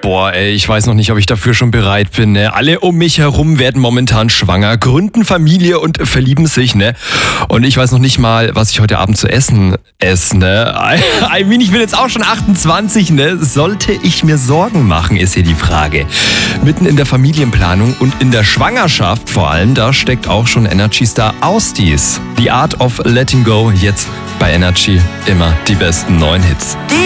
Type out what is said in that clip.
Boah, ey, ich weiß noch nicht, ob ich dafür schon bereit bin, ne? Alle um mich herum werden momentan schwanger, gründen Familie und verlieben sich, ne? Und ich weiß noch nicht mal, was ich heute Abend zu essen esse, ne? I mean, ich bin jetzt auch schon 28, ne? Sollte ich mir Sorgen machen, ist hier die Frage. Mitten in der Familienplanung und in der Schwangerschaft vor allem, da steckt auch schon Energy-Star Austis. The Art of Letting Go, jetzt bei Energy immer die besten neuen Hits.